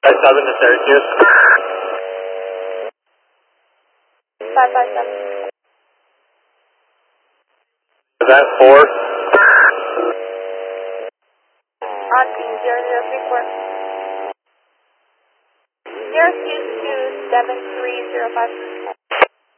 7 to Syracuse. 557. Event 4. On team 0034. Syracuse 27305.